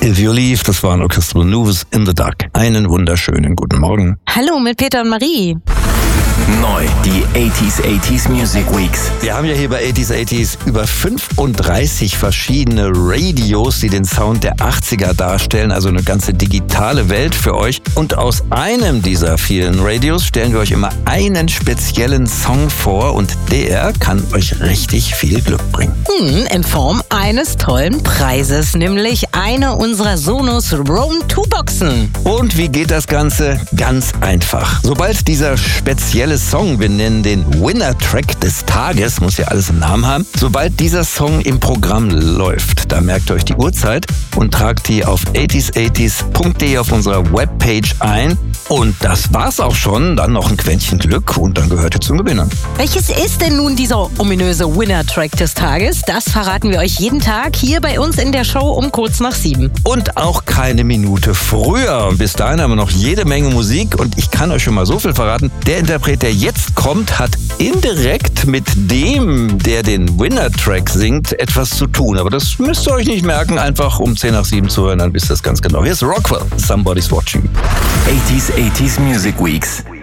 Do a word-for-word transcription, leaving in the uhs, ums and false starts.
If You Leave, das waren Orchestral Nouvelles in the Dark. Einen wunderschönen guten Morgen. Hallo mit Peter und Marie. Neu, die achtziger achtziger Music Weeks. Wir haben ja hier bei achtziger achtziger über fünfunddreißig verschiedene Radios, die den Sound der achtziger darstellen, also eine ganze digitale Welt für euch. Und aus einem dieser vielen Radios stellen wir euch immer einen speziellen Song vor und der kann euch richtig viel Glück bringen. Hm, in Form eines tollen Preises, nämlich eine unserer Sonos Roam zwei Boxen. Und wie geht das Ganze? Ganz einfach. Sobald dieser spezielle Song, wir nennen den Winner-Track des Tages, muss ja alles im Namen haben, sobald dieser Song im Programm läuft, da merkt ihr euch die Uhrzeit und tragt die auf achtziger achtziger punkt de auf unserer Webpage ein. Und das war's auch schon, dann noch ein Quäntchen Glück und dann gehört ihr zum Gewinner. Welches ist denn nun dieser ominöse Winner-Track des Tages? Das verraten wir euch jeden Tag hier bei uns in der Show um kurz nach sieben. Und auch keine Minute früher. Bis dahin haben wir noch jede Menge Musik und ich kann euch schon mal so viel verraten. Der Interpret, der jetzt kommt, hat indirekt mit dem, der den Winner-Track singt, etwas zu tun. Aber das müsst ihr euch nicht merken, einfach um zehn nach sieben zu hören, dann wisst ihr das ganz genau. Hier ist Rockwell, Somebody's Watching. achtziger achtziger Music Weeks.